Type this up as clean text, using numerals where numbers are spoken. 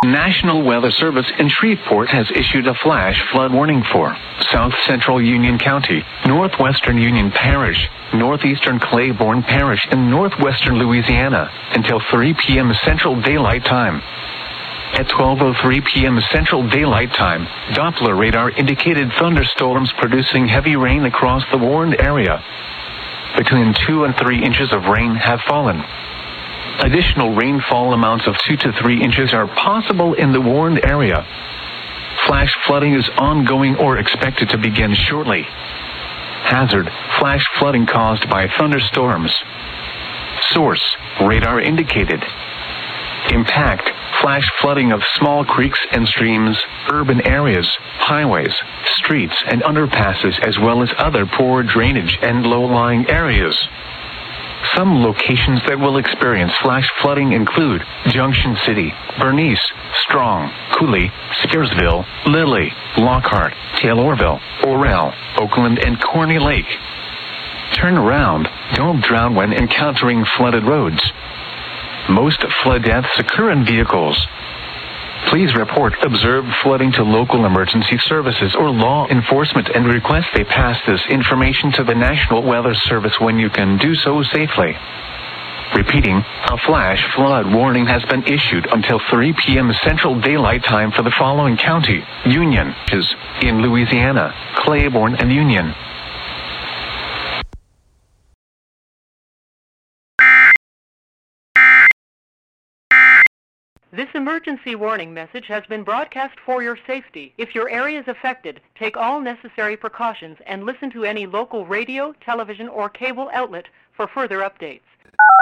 National Weather Service in Shreveport has issued a flash flood warning for South Central Union County, Northwestern Union Parish, Northeastern Claiborne Parish, and Northwestern Louisiana until 3 p.m. Central Daylight Time. At 12:03 p.m. Central Daylight Time, Doppler radar indicated thunderstorms producing heavy rain across the warned area. Between 2 and 3 inches of rain have fallen. Additional rainfall amounts of 2 to 3 inches are possible in the warned area. Flash flooding is ongoing or expected to begin shortly. Hazard: flash flooding caused by thunderstorms. Source: radar indicated. Impact: flash flooding of small creeks and streams, urban areas, highways, streets, and underpasses, as well as other poor drainage and low-lying areas. Some locations that will experience flash flooding include Junction City, Bernice, Strong, Cooley, Scaresville, Lilly, Lockhart, Taylorville, Orel, Oakland, and Corny Lake. Turn around. Don't drown when encountering flooded roads. Most flood deaths occur in vehicles. Please report observed flooding to local emergency services or law enforcement and request they pass this information to the National Weather Service when you can do so safely. Repeating, a flash flood warning has been issued until 3 p.m. Central Daylight Time for the following county: Union, is in Louisiana, Claiborne, and Union. This emergency warning message has been broadcast for your safety. If your area is affected, take all necessary precautions and listen to any local radio, television, or cable outlet for further updates.